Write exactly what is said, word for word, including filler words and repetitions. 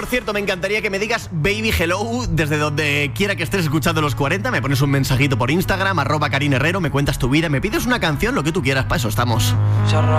cierto, me encantaría que me digas Baby Hello desde donde quiera que estés escuchando los cuarenta. Me pones un mensajito por Instagram, arroba Karin Herrero, me cuentas tu vida, me pides una canción, lo que tú quieras, para eso estamos. Cerrado.